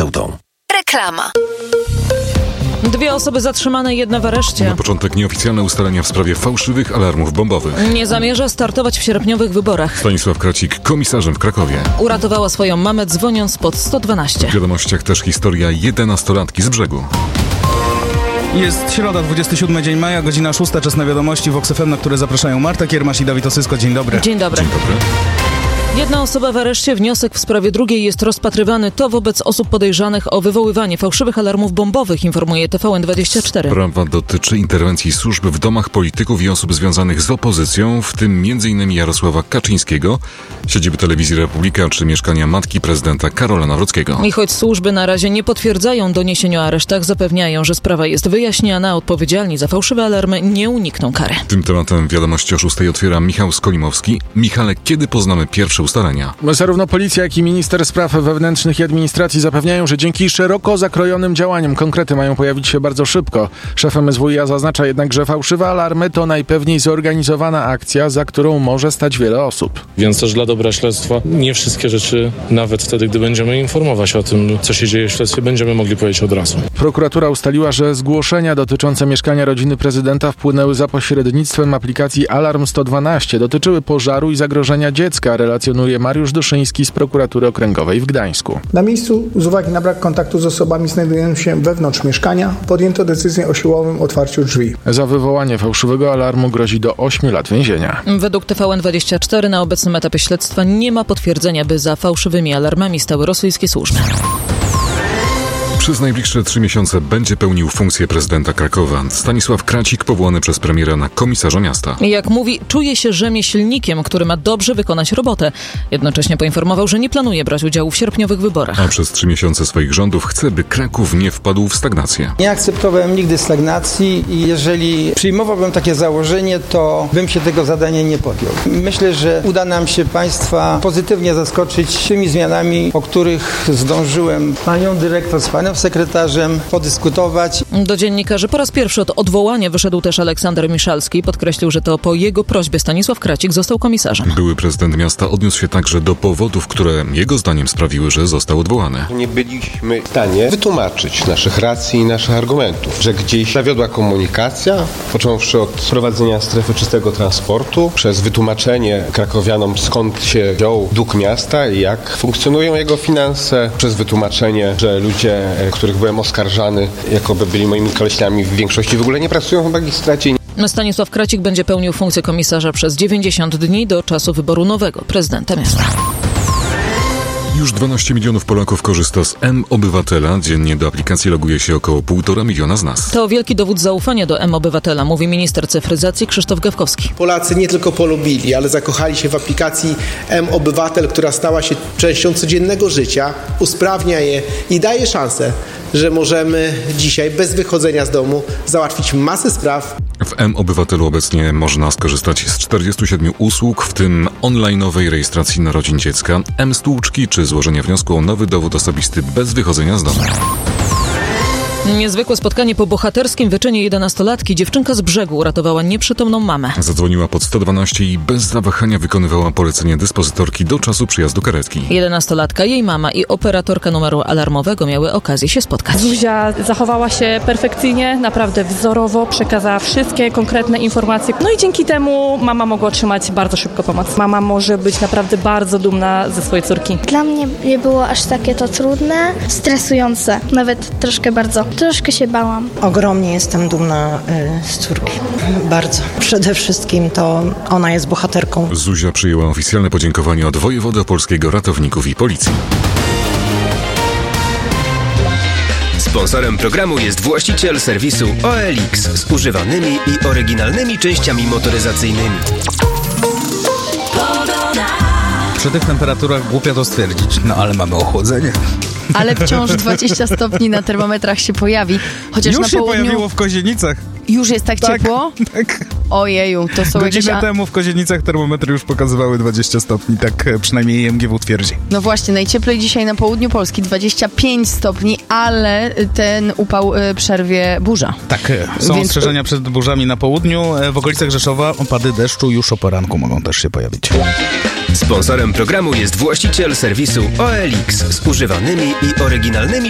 farmaceutą. Reklama. 2 osoby zatrzymane, 1 w areszcie. Na początek nieoficjalne ustalenia w sprawie fałszywych alarmów bombowych. Nie zamierza startować w sierpniowych wyborach. Stanisław Kracik komisarzem w Krakowie. Uratowała swoją mamę, dzwoniąc pod 112. W wiadomościach też historia 11-latki z Brzegu. Jest środa, 27 dzień maja, godzina 6, czas na wiadomości w OXFM, na które zapraszają Marta Kiermasz i Dawid Osysko. Dzień dobry. Dzień dobry. Dzień dobry. 1 osoba w areszcie, wniosek w sprawie drugiej jest rozpatrywany. To wobec osób podejrzanych o wywoływanie fałszywych alarmów bombowych, informuje TVN24. Sprawa dotyczy interwencji służb w domach polityków i osób związanych z opozycją, w tym m.in. Jarosława Kaczyńskiego, siedziby Telewizji Republika czy mieszkania matki prezydenta Karola Nawrockiego. I choć służby na razie nie potwierdzają doniesień o aresztach, zapewniają, że sprawa jest wyjaśniana, a odpowiedzialni za fałszywe alarmy nie unikną kary. Tym tematem wiadomości o 6 otwiera Michał Skolimowski. Michale, kiedy poznamy pierwsze ustalenia? Zarówno policja, jak i minister spraw wewnętrznych i administracji zapewniają, że dzięki szeroko zakrojonym działaniom konkrety mają pojawić się bardzo szybko. Szef MSWiA zaznacza jednak, że fałszywe alarmy to najpewniej zorganizowana akcja, za którą może stać wiele osób. Więc też dla dobra śledztwa nie wszystkie rzeczy, nawet wtedy, gdy będziemy informować o tym, co się dzieje w śledztwie, będziemy mogli powiedzieć od razu. Prokuratura ustaliła, że zgłoszenia dotyczące mieszkania rodziny prezydenta wpłynęły za pośrednictwem aplikacji Alarm 112. Dotyczyły pożaru i zagrożenia dziecka, relacjonuje Mariusz Duszyński z Prokuratury Okręgowej w Gdańsku. Na miejscu, z uwagi na brak kontaktu z osobami znajdującymi się wewnątrz mieszkania, podjęto decyzję o siłowym otwarciu drzwi. Za wywołanie fałszywego alarmu grozi do 8 lat więzienia. Według TVN24 na obecnym etapie śledztwa nie ma potwierdzenia, by za fałszywymi alarmami stały rosyjskie służby. Przez najbliższe 3 miesiące będzie pełnił funkcję prezydenta Krakowa. Stanisław Kracik powołany przez premiera na komisarza miasta. Jak mówi, czuje się rzemieślnikiem, który ma dobrze wykonać robotę. Jednocześnie poinformował, że nie planuje brać udziału w sierpniowych wyborach. A przez 3 miesiące swoich rządów chce, by Kraków nie wpadł w stagnację. Nie akceptowałem nigdy stagnacji i jeżeli przyjmowałbym takie założenie, to bym się tego zadania nie podjął. Myślę, że uda nam się państwa pozytywnie zaskoczyć tymi zmianami, o których zdążyłem panią dyrektor z panem sekretarzem podyskutować. Do dziennikarzy po raz pierwszy od odwołania wyszedł też Aleksander Miszalski. Podkreślił, że to po jego prośbie Stanisław Kracik został komisarzem. Były prezydent miasta odniósł się także do powodów, które jego zdaniem sprawiły, że został odwołany. Nie byliśmy w stanie wytłumaczyć naszych racji i naszych argumentów, że gdzieś zawiodła komunikacja, począwszy od wprowadzenia strefy czystego transportu, przez wytłumaczenie krakowianom, skąd się wziął dług miasta i jak funkcjonują jego finanse, przez wytłumaczenie, że ludzie, których byłem oskarżany, jakoby byli moimi koleśniami, w większości w ogóle nie pracują w magistracie. Stanisław Kracik będzie pełnił funkcję komisarza przez 90 dni do czasu wyboru nowego prezydenta miasta. Już 12 milionów Polaków korzysta z M-Obywatela. Dziennie do aplikacji loguje się około 1,5 miliona z nas. To wielki dowód zaufania do M-Obywatela, mówi minister cyfryzacji Krzysztof Gawkowski. Polacy nie tylko polubili, ale zakochali się w aplikacji M-Obywatel, która stała się częścią codziennego życia, usprawnia je i daje szansę, że możemy dzisiaj bez wychodzenia z domu załatwić masę spraw. W M-Obywatelu obecnie można skorzystać z 47 usług, w tym online'owej rejestracji narodzin dziecka, M-Stłuczki czy złożenia wniosku o nowy dowód osobisty bez wychodzenia z domu. Niezwykłe spotkanie po bohaterskim wyczynie 11-latki. Dziewczynka z Brzegu uratowała nieprzytomną mamę. Zadzwoniła pod 112 i bez zawahania wykonywała polecenie dyspozytorki do czasu przyjazdu karetki. 11-latka, jej mama i operatorka numeru alarmowego miały okazję się spotkać. Zuzia zachowała się perfekcyjnie, naprawdę wzorowo, przekazała wszystkie konkretne informacje. No i dzięki temu mama mogła otrzymać bardzo szybko pomoc. Mama może być naprawdę bardzo dumna ze swojej córki. Dla mnie nie było aż takie to trudne, stresujące, nawet troszkę bardzo. Troszkę się bałam. Ogromnie jestem dumna z córki. Bardzo. Przede wszystkim to ona jest bohaterką. Zuzia przyjęła oficjalne podziękowanie od wojewody opolskiego, ratowników i policji. Sponsorem programu jest właściciel serwisu OLX z używanymi i oryginalnymi częściami motoryzacyjnymi. Przy tych temperaturach głupio to stwierdzić, no ale mamy ochłodzenie. Ale wciąż 20 stopni na termometrach się pojawi. Chociaż już na się południu... pojawiło w Kozienicach. Już jest tak ciepło? Tak. Ojeju, to są jakieś... Godzinę temu w Kozienicach termometry już pokazywały 20 stopni, tak przynajmniej IMGW twierdzi. No właśnie, najcieplej dzisiaj na południu Polski, 25 stopni, ale ten upał przerwie burza. Tak, są ostrzeżenia przed burzami na południu. W okolicach Rzeszowa opady deszczu już o poranku mogą też się pojawić. Sponsorem programu jest właściciel serwisu OLX z używanymi i oryginalnymi